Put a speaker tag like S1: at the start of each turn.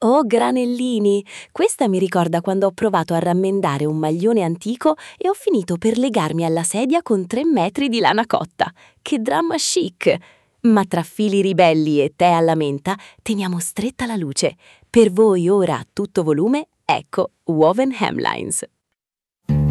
S1: Oh, granellini! Questa mi ricorda quando ho provato a rammendare un maglione antico e ho finito per legarmi alla sedia con 3 metri di lana cotta. Che dramma chic! Ma tra fili ribelli e tè alla menta, teniamo stretta la luce. Per voi ora a tutto volume, ecco Woven Hemlines.